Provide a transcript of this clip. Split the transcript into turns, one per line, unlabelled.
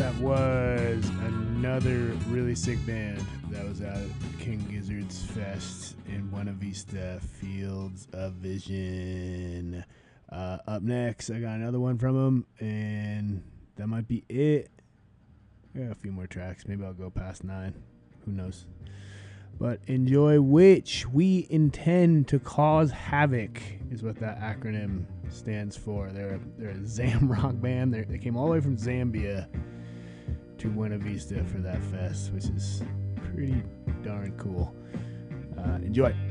That was another really sick band that was out at King Gizzard's Fest in Buena Vista, Fields of Vision. Up next, I got another one from them, and that might be it. I got a few more tracks. Maybe I'll go past 9. Who knows? But enjoy Which We Intend to Cause Havoc is what that acronym stands for. They're a Zamrock band. They came all the way from Zambia to Buena Vista for that fest, which is pretty darn cool. Enjoy.